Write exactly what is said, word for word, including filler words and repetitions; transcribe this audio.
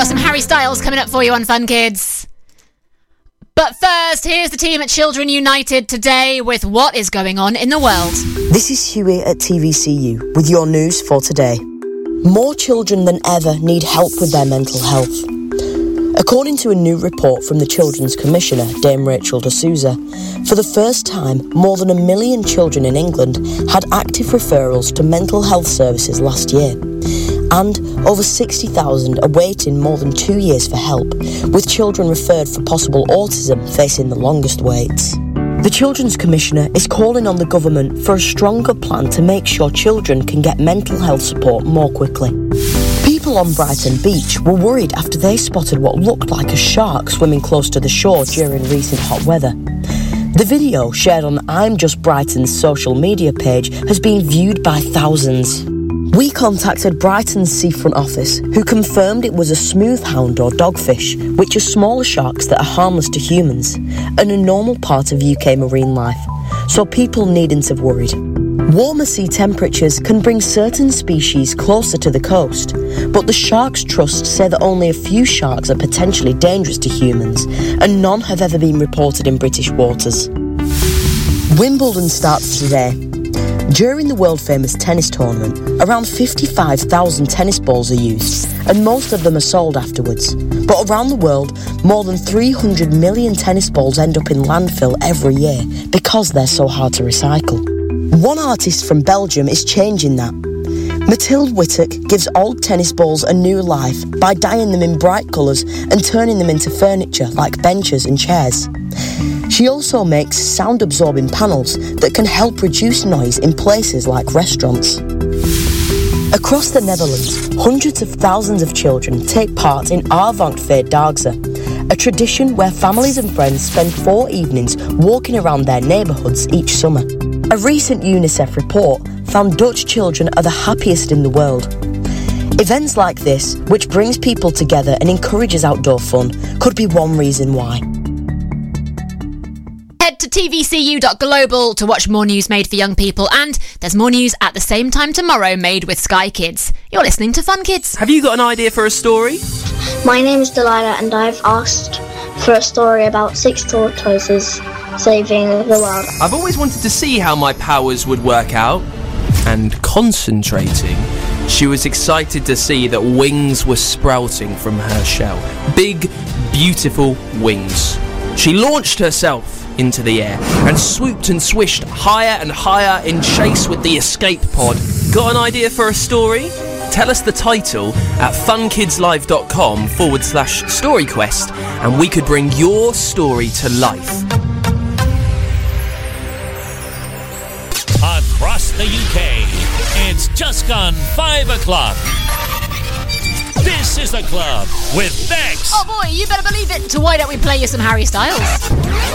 got some Harry Styles coming up for you on Fun Kids. But first, here's the team at Children United today with what is going on in the world. This is Huey at T V C U with your news for today. More children than ever need help with their mental health. According to a new report from the Children's Commissioner, Dame Rachel de Souza, for the first time, more than a million children in England had active referrals to mental health services last year. And over sixty thousand are waiting more than two years for help, with children referred for possible autism facing the longest waits. The Children's Commissioner is calling on the government for a stronger plan to make sure children can get mental health support more quickly. People on Brighton Beach were worried after they spotted what looked like a shark swimming close to the shore during recent hot weather. The video, shared on I'm Just Brighton's social media page, has been viewed by thousands. We contacted Brighton's seafront office, who confirmed it was a smoothhound or dogfish, which are smaller sharks that are harmless to humans, and a normal part of U K marine life, so people needn't have worried. Warmer sea temperatures can bring certain species closer to the coast, but the Sharks Trust say that only a few sharks are potentially dangerous to humans, and none have ever been reported in British waters. Wimbledon starts today. During the world-famous tennis tournament, around fifty-five thousand tennis balls are used, and most of them are sold afterwards. But around the world, more than three hundred million tennis balls end up in landfill every year because they're so hard to recycle. One artist from Belgium is changing that. Mathilde Wittek gives old tennis balls a new life by dyeing them in bright colours and turning them into furniture like benches and chairs. She also makes sound-absorbing panels that can help reduce noise in places like restaurants. Across the Netherlands, hundreds of thousands of children take part in Avondvierdaagse, a tradition where families and friends spend four evenings walking around their neighbourhoods each summer. A recent UNICEF report found Dutch children are the happiest in the world. Events like this, which brings people together and encourages outdoor fun, could be one reason why. Head to T V C U dot global to watch more news made for young people, and there's more news at the same time tomorrow made with Sky Kids. You're listening to Fun Kids. Have you got an idea for a story? My name is Delilah, and I've asked for a story about six tortoises saving the world. I've always wanted to see how my powers would work out. And concentrating, she was excited to see that wings were sprouting from her shell. Big, beautiful wings. She launched herself into the air and swooped and swished higher and higher in chase with the escape pod. Got an idea for a story? Tell us the title at funkidslive.com forward slash story quest, and we could bring your story to life. Across the U K, it's just gone five o'clock. This is The Club with Bex. Oh boy, you better believe it. So why don't we play you some Harry Styles?